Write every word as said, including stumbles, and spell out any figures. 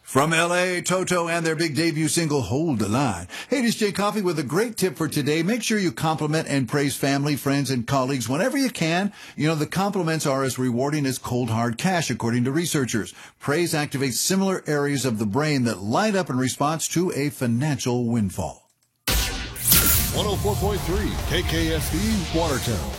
From L A, Toto and their big debut single, Hold the Line. Hey, this is Jay Coffey with a great tip for today. Make sure you compliment and praise family, friends, and colleagues whenever you can. You know, the compliments are as rewarding as cold, hard cash, according to researchers. Praise activates similar areas of the brain that light up in response to a financial windfall. one oh four point three K K S D, Watertown.